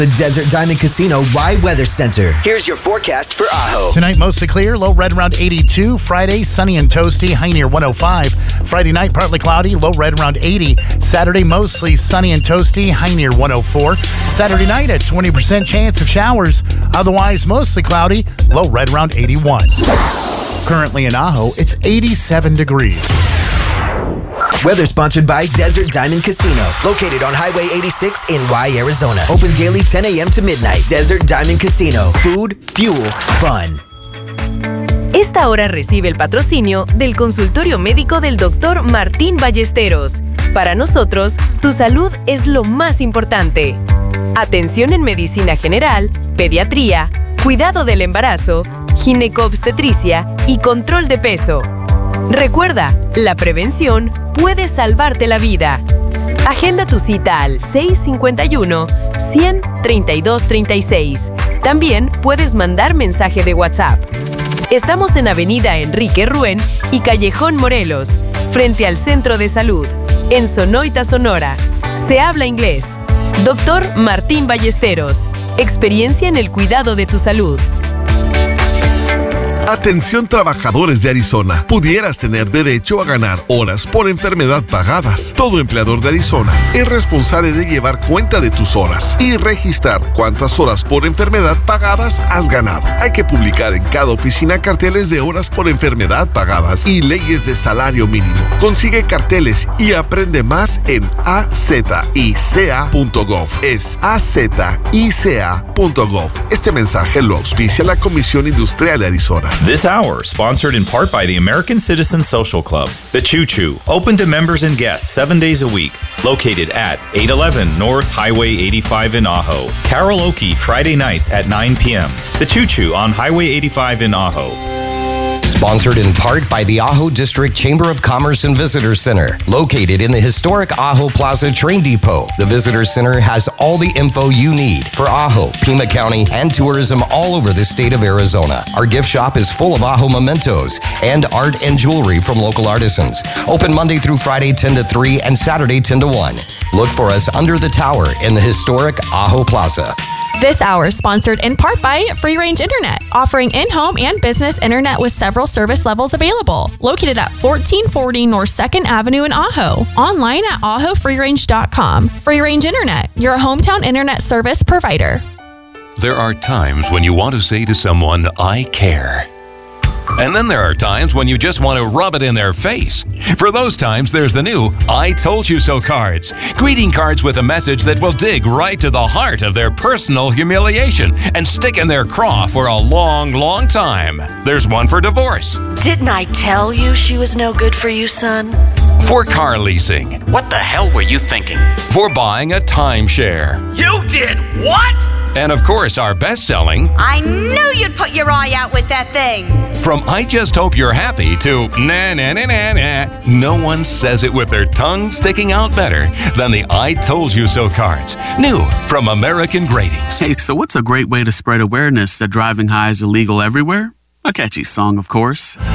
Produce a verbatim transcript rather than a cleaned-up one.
The Desert Diamond Casino Rye Weather Center. Here's your forecast for Ajo. Tonight, mostly clear. Low red around eighty-two. Friday, sunny and toasty. High near one oh five. Friday night, partly cloudy. Low red around eighty. Saturday, mostly sunny and toasty. High near one oh four. Saturday night, a twenty percent chance of showers. Otherwise, mostly cloudy. Low red around eighty-one. Currently in Ajo, it's eighty-seven degrees. Weather sponsored by Desert Diamond Casino, located on Highway eighty-six in Rye, Arizona. Open daily ten a.m. to midnight. Desert Diamond Casino. Food, fuel, fun. Esta hora recibe el patrocinio del consultorio médico del doctor Martín Ballesteros. Para nosotros, tu salud es lo más importante. Atención en medicina general, pediatría, cuidado del embarazo, ginecobstetricia y control de peso. Recuerda, la prevención puede salvarte la vida. Agenda tu cita al seis cinco uno, cien, treinta y dos treinta y seis. También puedes mandar mensaje de WhatsApp. Estamos en Avenida Enrique Ruen y Callejón Morelos, frente al Centro de Salud, en Sonoita, Sonora. Se habla inglés. Doctor Martín Ballesteros. Experiencia en el cuidado de tu salud. Atención trabajadores de Arizona, pudieras tener derecho a ganar horas por enfermedad pagadas. Todo empleador de Arizona es responsable de llevar cuenta de tus horas y registrar cuántas horas por enfermedad pagadas has ganado. Hay que publicar en cada oficina carteles de horas por enfermedad pagadas y leyes de salario mínimo. Consigue carteles y aprende más en a z i c a punto gov. Es a z i c a punto gov. Este mensaje lo auspicia la Comisión Industrial de Arizona. This hour, sponsored in part by the American Citizen Social Club, The Choo Choo, open to members and guests seven days a week, located at eight eleven North Highway eighty-five in Ajo. Karaoke Friday nights at nine p.m. The Choo Choo on Highway eighty-five in Ajo. Sponsored in part by the Ajo District Chamber of Commerce and Visitor Center, located in the historic Ajo Plaza Train Depot. The Visitor Center has all the info you need for Ajo, Pima County, and tourism all over the state of Arizona. Our gift shop is full of Ajo mementos and art and jewelry from local artisans. Open Monday through Friday ten to three and Saturday ten to one. Look for us under the tower in the historic Ajo Plaza. This hour is sponsored in part by Free Range Internet, offering in-home and business internet with several service levels available. Located at fourteen forty North second Avenue in Ajo. Online at ajo free range dot com. Free Range Internet, your hometown internet service provider. There are times when you want to say to someone, I care. And then there are times when you just want to rub it in their face. For those times, there's the new I Told You So cards. Greeting cards with a message that will dig right to the heart of their personal humiliation and stick in their craw for a long, long time. There's one for divorce. Didn't I tell you she was no good for you, son? For car leasing. What the hell were you thinking? For buying a timeshare. You did what? And of course, our best-selling I knew you'd put your eye out with that thing. From I Just Hope You're Happy to na na na na na. No one says it with their tongue sticking out better than the I Told You So cards. New from American Gradings. Hey, so what's a great way to spread awareness that driving high is illegal everywhere? A catchy song, of course.